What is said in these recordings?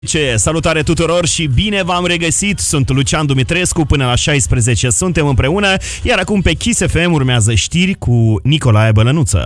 Salutare tuturor și bine v-am regăsit! Sunt Lucian Dumitrescu, până la 16 suntem împreună, iar acum pe Kiss FM urmează știri cu Nicolae Bălănuță.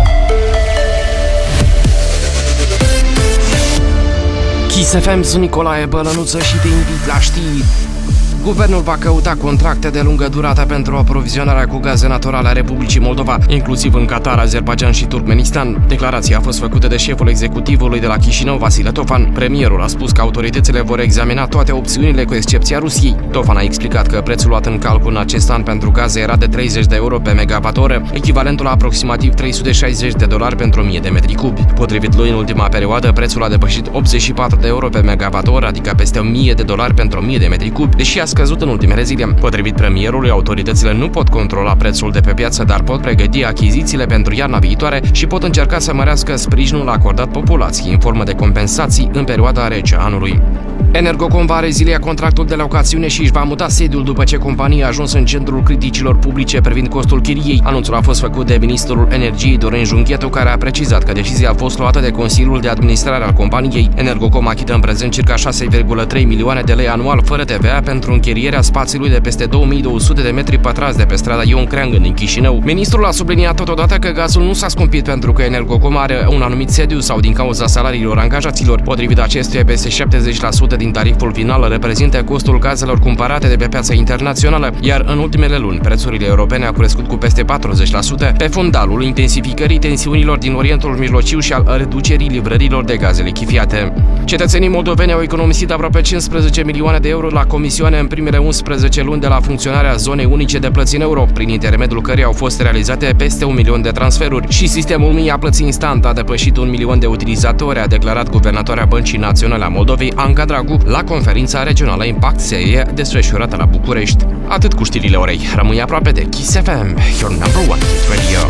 Kiss FM, sunt Nicolae Bălănuță și te invit la știri. Guvernul va căuta contracte de lungă durată pentru aprovizionarea cu gaze naturale a Republicii Moldova, inclusiv în Qatar, Azerbaidjan și Turkmenistan. Declarația a fost făcută de șeful executivului de la Chișinău, Vasile Tofan. Premierul a spus că autoritățile vor examina toate opțiunile cu excepția Rusiei. Tofan a explicat că prețul luat în calcul în acest an pentru gaze era de 30 de euro pe megawatt-oră, echivalentul la aproximativ $360 pentru 1000 de metri cubi. Potrivit lui, în ultima perioadă, prețul a depășit 84 de euro pe megawatt-oră, adică peste $1000 pentru 1000 de metri cubi, deși a scăzut în ultimele zile. Potrivit premierului, autoritățile nu pot controla prețul de pe piață, dar pot pregăti achizițiile pentru iarna viitoare și pot încerca să mărească sprijinul acordat populației în formă de compensații în perioada rece a anului. Energocom va rezilia contractul de locațiune și își va muta sediul după ce compania a ajuns în centrul criticilor publice privind costul chiriei. Anunțul a fost făcut de ministrul energiei Dorin Junghetu, care a precizat că decizia a fost luată de Consiliul de Administrare al companiei. Energocom achită în prezent circa 6,3 milioane de lei anual fără TVA pentru închirierea spațiului de peste 2200 de metri pătrați de pe strada Ion Creangă din Chișinău. Ministrul a subliniat totodată că gazul nu s-a scumpit pentru că Energocom are un anumit sediu sau din cauza salariilor angajaților. Potrivit acestuia, peste 70% din tariful final reprezintă costul gazelor cumpărate de pe piața internațională, iar în ultimele luni prețurile europene au crescut cu peste 40% pe fundalul intensificării tensiunilor din Orientul Mijlociu și al reducerii livrărilor de gaze lichefiate. Cetățenii moldoveni au economisit aproape 15 milioane de euro la comisioane în primele 11 luni de la funcționarea zonei unice de plăți în euro, prin intermediul căreia au fost realizate peste 1 milion de transferuri și sistemul mii a plății instant a depășit 1 milion de utilizatori, a declarat guvernatoarea Băncii Naționale a Moldovei, Anca Dragu, la conferința regională Impact Serie desfășurată la București. Atât cu știrile orei. Rămâi aproape de Kiss FM, your number one hit radio.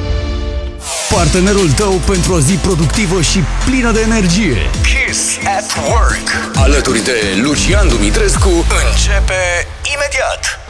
Partenerul tău pentru o zi productivă și plină de energie. Kiss at Work. Alături de Lucian Dumitrescu începe imediat.